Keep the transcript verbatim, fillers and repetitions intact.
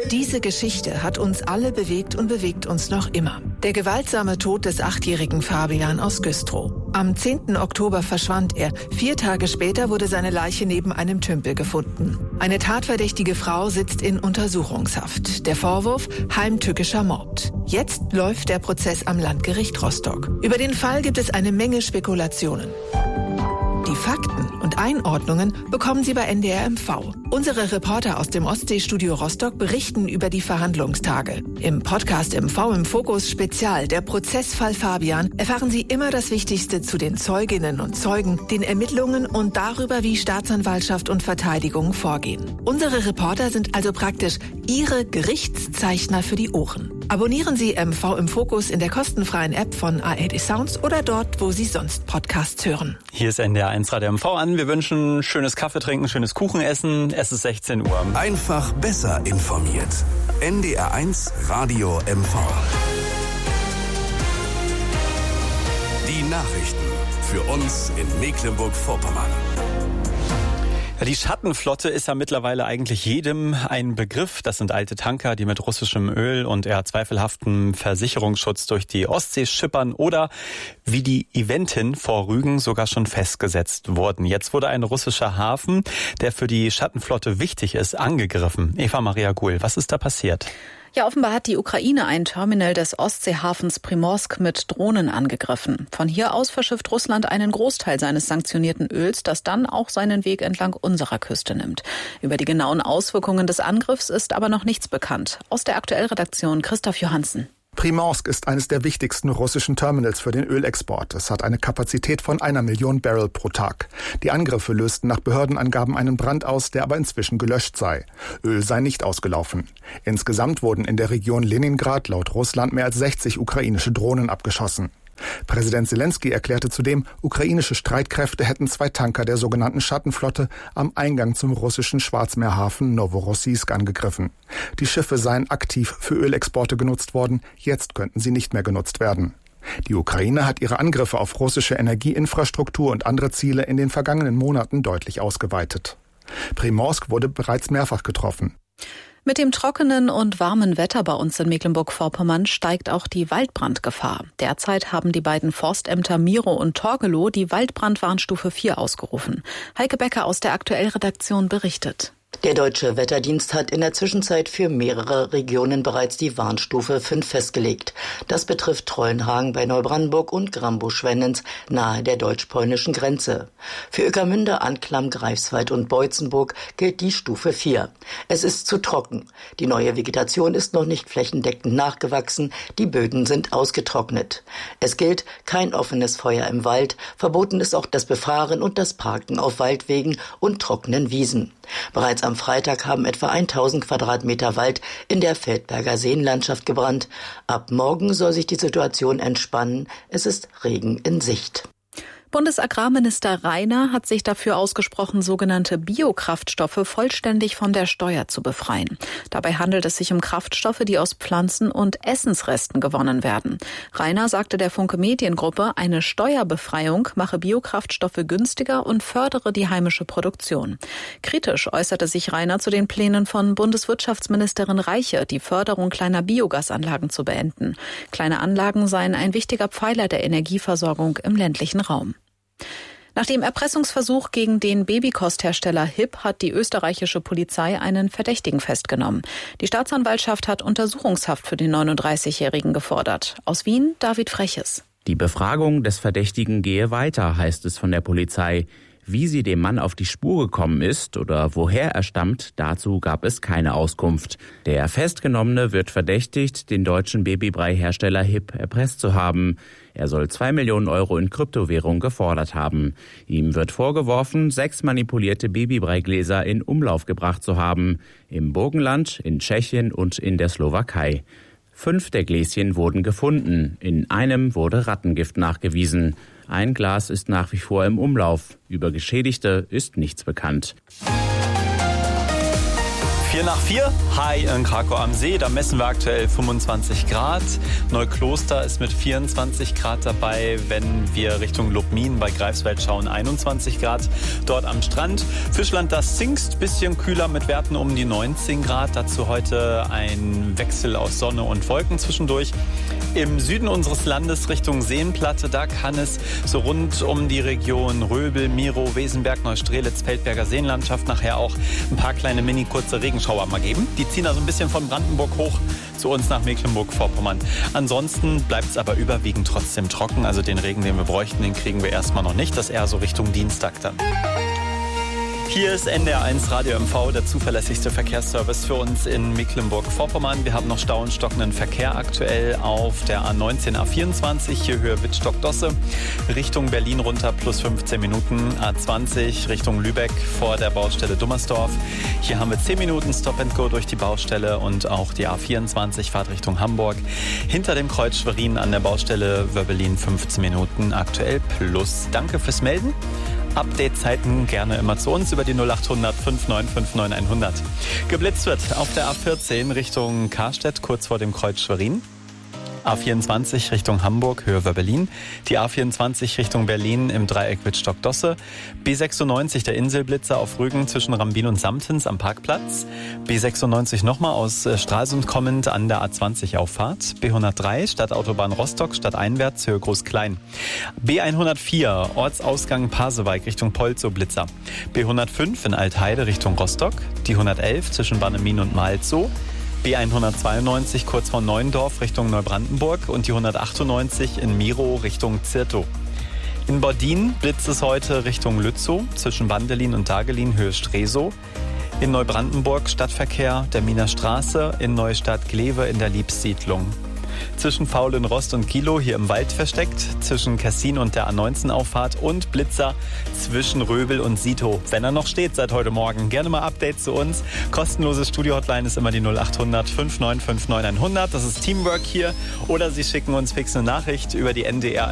Diese Geschichte hat uns alle bewegt und bewegt uns noch immer. Der gewaltsame Tod des achtjährigen Fabian aus Güstrow. Am zehnten Oktober verschwand er. Vier Tage später wurde seine Leiche neben einem Tümpel gefunden. Eine tatverdächtige Frau sitzt in Untersuchungshaft. Der Vorwurf: heimtückischer Mord. Jetzt läuft der Prozess am Landgericht Rostock. Über den Fall gibt es eine Menge Spekulationen. Die Fakten und Einordnungen bekommen Sie bei N D R M V. Unsere Reporter aus dem Ostseestudio Rostock berichten über die Verhandlungstage. Im Podcast M V im Fokus Spezial, der Prozessfall Fabian, erfahren Sie immer das Wichtigste zu den Zeuginnen und Zeugen, den Ermittlungen und darüber, wie Staatsanwaltschaft und Verteidigung vorgehen. Unsere Reporter sind also praktisch Ihre Gerichtszeichner für die Ohren. Abonnieren Sie M V im Fokus in der kostenfreien App von A R D Sounds oder dort, wo Sie sonst Podcasts hören. Hier ist N D R eins Radio M V an. Wir wünschen schönes Kaffee trinken, schönes Kuchen essen. Es ist sechzehn Uhr. Einfach besser informiert. N D R eins Radio M V. Die Nachrichten für uns in Mecklenburg-Vorpommern. Die Schattenflotte ist ja mittlerweile eigentlich jedem ein Begriff. Das sind alte Tanker, die mit russischem Öl und eher zweifelhaftem Versicherungsschutz durch die Ostsee schippern oder wie die Eventin vor Rügen sogar schon festgesetzt wurden. Jetzt wurde ein russischer Hafen, der für die Schattenflotte wichtig ist, angegriffen. Eva Maria Guhl, was ist da passiert? Ja, offenbar hat die Ukraine ein Terminal des Ostseehafens Primorsk mit Drohnen angegriffen. Von hier aus verschifft Russland einen Großteil seines sanktionierten Öls, das dann auch seinen Weg entlang unserer Küste nimmt. Über die genauen Auswirkungen des Angriffs ist aber noch nichts bekannt. Aus der Aktuellredaktion Christoph Johansen. Primorsk ist eines der wichtigsten russischen Terminals für den Ölexport. Es hat eine Kapazität von einer Million Barrel pro Tag. Die Angriffe lösten nach Behördenangaben einen Brand aus, der aber inzwischen gelöscht sei. Öl sei nicht ausgelaufen. Insgesamt wurden in der Region Leningrad laut Russland mehr als sechzig ukrainische Drohnen abgeschossen. Präsident Zelensky erklärte zudem, ukrainische Streitkräfte hätten zwei Tanker der sogenannten Schattenflotte am Eingang zum russischen Schwarzmeerhafen Novorossiysk angegriffen. Die Schiffe seien aktiv für Ölexporte genutzt worden, jetzt könnten sie nicht mehr genutzt werden. Die Ukraine hat ihre Angriffe auf russische Energieinfrastruktur und andere Ziele in den vergangenen Monaten deutlich ausgeweitet. Primorsk wurde bereits mehrfach getroffen. Mit dem trockenen und warmen Wetter bei uns in Mecklenburg-Vorpommern steigt auch die Waldbrandgefahr. Derzeit haben die beiden Forstämter Miro und Torgelow die Waldbrandwarnstufe vier ausgerufen. Heike Becker aus der Aktuellredaktion berichtet. Der Deutsche Wetterdienst hat in der Zwischenzeit für mehrere Regionen bereits die Warnstufe fünf festgelegt. Das betrifft Treuenhagen bei Neubrandenburg und Grambusch-Schwennens nahe der deutsch-polnischen Grenze. Für Ueckermünde, Anklam, Greifswald und Beutzenburg gilt die Stufe vier. Es ist zu trocken. Die neue Vegetation ist noch nicht flächendeckend nachgewachsen. Die Böden sind ausgetrocknet. Es gilt kein offenes Feuer im Wald. Verboten ist auch das Befahren und das Parken auf Waldwegen und trockenen Wiesen. Bereits am Freitag haben etwa tausend Quadratmeter Wald in der Feldberger Seenlandschaft gebrannt. Ab morgen soll sich die Situation entspannen. Es ist Regen in Sicht. Bundesagrarminister Rainer hat sich dafür ausgesprochen, sogenannte Biokraftstoffe vollständig von der Steuer zu befreien. Dabei handelt es sich um Kraftstoffe, die aus Pflanzen- und Essensresten gewonnen werden. Rainer sagte der Funke Mediengruppe, eine Steuerbefreiung mache Biokraftstoffe günstiger und fördere die heimische Produktion. Kritisch äußerte sich Rainer zu den Plänen von Bundeswirtschaftsministerin Reiche, die Förderung kleiner Biogasanlagen zu beenden. Kleine Anlagen seien ein wichtiger Pfeiler der Energieversorgung im ländlichen Raum. Nach dem Erpressungsversuch gegen den Babykosthersteller Hipp hat die österreichische Polizei einen Verdächtigen festgenommen. Die Staatsanwaltschaft hat Untersuchungshaft für den neununddreißigjährigen gefordert. Aus Wien, David Freches. Die Befragung des Verdächtigen gehe weiter, heißt es von der Polizei. Wie sie dem Mann auf die Spur gekommen ist oder woher er stammt, dazu gab es keine Auskunft. Der Festgenommene wird verdächtigt, den deutschen Babybrei-Hersteller Hipp erpresst zu haben. Er soll zwei Millionen Euro in Kryptowährung gefordert haben. Ihm wird vorgeworfen, sechs manipulierte Babybreigläser in Umlauf gebracht zu haben. Im Burgenland, in Tschechien und in der Slowakei. Fünf der Gläschen wurden gefunden. In einem wurde Rattengift nachgewiesen. Ein Glas ist nach wie vor im Umlauf. Über Geschädigte ist nichts bekannt. Vier nach vier, High in Krakau am See, da messen wir aktuell fünfundzwanzig Grad. Neukloster ist mit vierundzwanzig Grad dabei, wenn wir Richtung Lubmin bei Greifswald schauen, einundzwanzig Grad. Dort am Strand. Fischland, das Zingst, bisschen kühler mit Werten um die neunzehn Grad. Dazu heute ein Wechsel aus Sonne und Wolken zwischendurch. Im Süden unseres Landes Richtung Seenplatte, da kann es so rund um die Region Röbel, Miro, Wesenberg, Neustrelitz, Feldberger Seenlandschaft nachher auch ein paar kleine mini-kurze Regenschauer mal geben. Die ziehen also ein bisschen von Brandenburg hoch zu uns nach Mecklenburg-Vorpommern. Ansonsten bleibt es aber überwiegend trotzdem trocken. Also den Regen, den wir bräuchten, den kriegen wir erstmal noch nicht. Das eher so Richtung Dienstag dann. Hier ist N D R eins Radio M V, der zuverlässigste Verkehrsservice für uns in Mecklenburg-Vorpommern. Wir haben noch Stau und stockenden Verkehr aktuell auf der A neunzehn, A vierundzwanzig, hier Höhe Wittstock-Dosse, Richtung Berlin runter plus fünfzehn Minuten, A zwanzig Richtung Lübeck vor der Baustelle Dummersdorf. Hier haben wir zehn Minuten Stop and Go durch die Baustelle und auch die A vierundzwanzig Fahrt Richtung Hamburg. Hinter dem Kreuz Schwerin an der Baustelle Wörbelin fünfzehn Minuten aktuell plus. Danke fürs Melden. Update-Zeiten gerne immer zu uns über die null acht hundert fünf neun fünf neun hundert. Geblitzt wird auf der A vierzehn Richtung Karstedt, kurz vor dem Kreuz Schwerin. A vierundzwanzig Richtung Hamburg, Höhe Wörbelin. Die A vierundzwanzig Richtung Berlin im Dreieck Wittstock-Dosse. B sechsundneunzig, der Inselblitzer auf Rügen zwischen Rambin und Samtens am Parkplatz. B sechsundneunzig nochmal aus Stralsund kommend an der A zwanzig Auffahrt. B hundertdrei, Stadtautobahn Rostock, stadteinwärts, Höhe Groß-Klein. B hundertvier, Ortsausgang Pasewalk Richtung Polzow, Blitzer. B hundertfünf in Altheide Richtung Rostock. Die hundertelf zwischen Bannemin und Malzow. B hundertzweiundneunzig kurz vor Neuendorf Richtung Neubrandenburg und die hundertachtundneunzig in Miro Richtung Zirtow. In Bordin blitzt es heute Richtung Lützow zwischen Bandelin und Dagelin, Höhe Stresow. In Neubrandenburg Stadtverkehr der Miner Straße, in Neustadt Glewe in der Liebssiedlung. Zwischen Faulenrost und Kilo hier im Wald versteckt, zwischen Kessin und der A neunzehn Auffahrt und Blitzer zwischen Röbel und Sito. Wenn er noch steht seit heute Morgen, gerne mal Update zu uns. Kostenlose Studio-Hotline ist immer die null acht hundert fünf neun fünf neun hundert. Das ist Teamwork hier. Oder Sie schicken uns fix eine Nachricht über die N D R